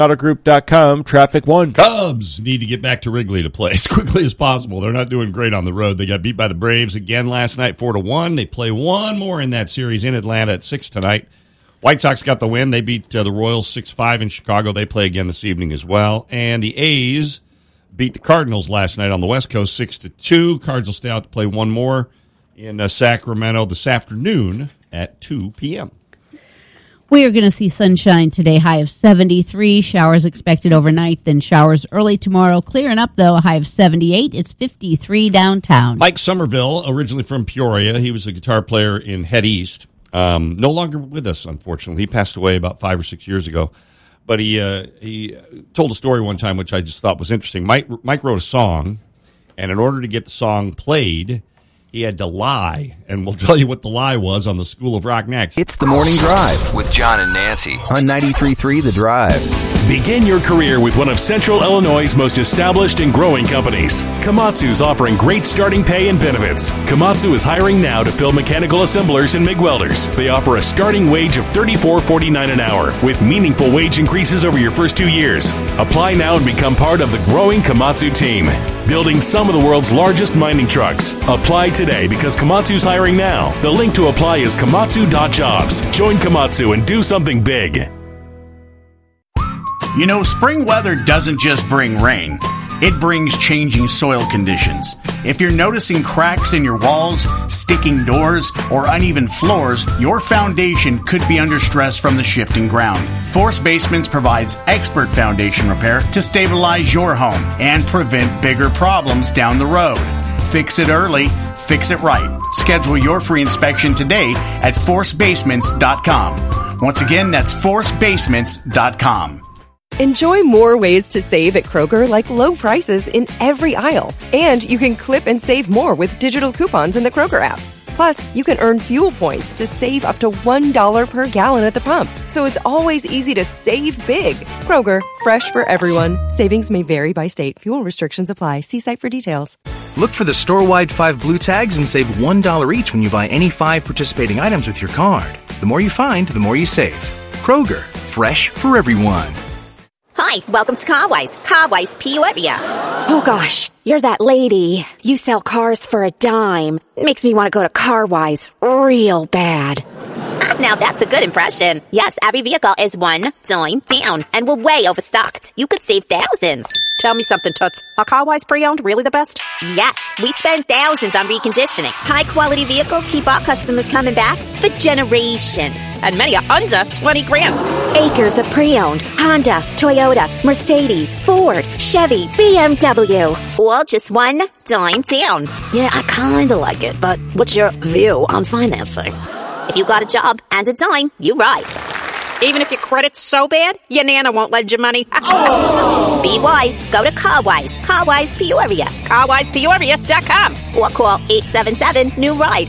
Autogroup.com, traffic 1. Cubs need to get back to Wrigley to play as quickly as possible. They're not doing great on the road. They got beat by the Braves again last night, 4-1. They play one more in that series in Atlanta at 6 tonight. White Sox got the win. They beat the Royals 6-5 in Chicago. They play again this evening as well. And the A's beat the Cardinals last night on the West Coast 6-2. Cards will stay out to play one more in Sacramento this afternoon at 2 p.m. We are going to see sunshine today, high of 73. Showers expected overnight, then showers early tomorrow. Clearing up, though, a high of 78. It's 53 downtown. Mike Somerville, originally from Peoria. He was a guitar player in Head East. No longer with us, unfortunately. He passed away about 5 or 6 years ago. But he told a story one time, which I just thought was interesting. Mike wrote a song, and in order to get the song played, he had to lie, and we'll tell you what the lie was on the School of Rock next. It's the Morning Drive with John and Nancy on 93.3 The Drive. Begin your career with one of Central Illinois' most established and growing companies. Komatsu's offering great starting pay and benefits. Komatsu is hiring now to fill mechanical assemblers and MIG welders. They offer a starting wage of $34.49 an hour with meaningful wage increases over your first 2 years. Apply now and become part of the growing Komatsu team. Building some of the world's largest mining trucks. Apply today because Komatsu's hiring now. The link to apply is komatsu.jobs. Join Komatsu and do something big. You know, spring weather doesn't just bring rain. It brings changing soil conditions. If you're noticing cracks in your walls, sticking doors, or uneven floors, your foundation could be under stress from the shifting ground. Force Basements provides expert foundation repair to stabilize your home and prevent bigger problems down the road. Fix it early, fix it right. Schedule your free inspection today at forcebasements.com. Once again, that's forcebasements.com. Enjoy more ways to save at Kroger, like low prices in every aisle. And you can clip and save more with digital coupons in the Kroger app. Plus, you can earn fuel points to save up to $1 per gallon at the pump. So it's always easy to save big. Kroger, fresh for everyone. Savings may vary by state. Fuel restrictions apply. See site for details. Look for the store-wide 5 blue tags and save $1 each when you buy any 5 participating items with your card. The more you find, the more you save. Kroger, fresh for everyone. Hi, welcome to Carwise. Carwise Peoria. Oh gosh, you're that lady. You sell cars for a dime. Makes me want to go to Carwise real bad. Now that's a good impression. Yes, every vehicle is one dime down, and we're way overstocked. You could save thousands. Tell me something, Toots. Are Carwise pre-owned really the best? Yes, we spend thousands on reconditioning. High-quality vehicles keep our customers coming back for generations. And many are under 20 grand. Acres of pre-owned. Honda, Toyota, Mercedes, Ford, Chevy, BMW. All just one dime down. Yeah, I kind of like it, but what's your view on financing? If you got a job and a dime, you're right. Even if your credit's so bad, your Nana won't lend you money. Be wise. Go to Carwise. Carwise Peoria. CarwisePeoria.com. Or call 877-NEW-RIDE.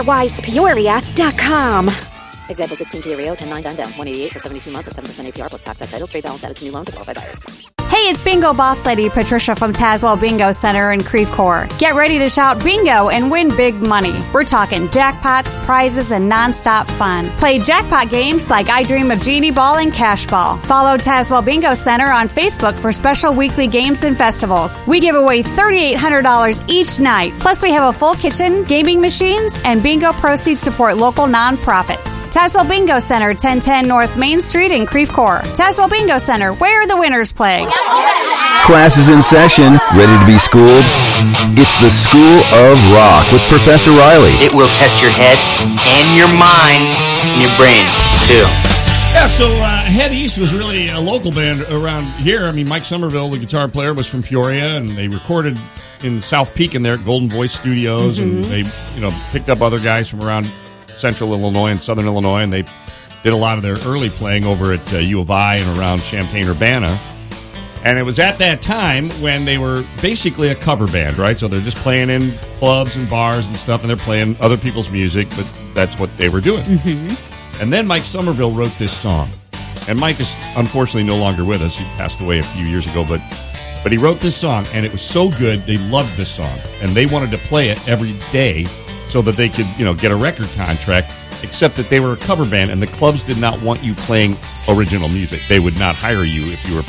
CarwisePeoria.com. Example 16 Kia Rio, 10-9 down, 188 for 72 months at 7% APR plus tax at title. Trade balance added to new loan to qualified buyers. Hey, it's Bingo Boss Lady Patricia from Tazewell Bingo Center in Creve Coeur. Get ready to shout bingo and win big money. We're talking jackpots, prizes, and nonstop fun. Play jackpot games like I Dream of Genie Ball and Cash Ball. Follow Tazewell Bingo Center on Facebook for special weekly games and festivals. We give away $3,800 each night. Plus, we have a full kitchen, gaming machines, and bingo proceeds support local nonprofits. Tazewell Bingo Center, 1010 North Main Street in Creve Coeur. Tazewell Bingo Center, where the winners play. Class is in session. Ready to be schooled? It's the School of Rock with Professor Riley. It will test your head and your mind and your brain, too. Yeah, so Head East was really a local band around here. I mean, Mike Somerville, the guitar player, was from Peoria, and they recorded in South Pekin there at Golden Voice Studios, and they, picked up other guys from around Central Illinois and Southern Illinois, and they did a lot of their early playing over at U of I and around Champaign-Urbana. And it was at that time when they were basically a cover band, right? So they're just playing in clubs and bars and stuff, and they're playing other people's music, but that's what they were doing. And then Mike Somerville wrote this song. And Mike is unfortunately no longer with us. He passed away a few years ago, but he wrote this song, and it was so good, they loved this song. And they wanted to play it every day so that they could, get a record contract. except that they were a cover band, and the clubs did not want you playing original music. They would not hire you if you were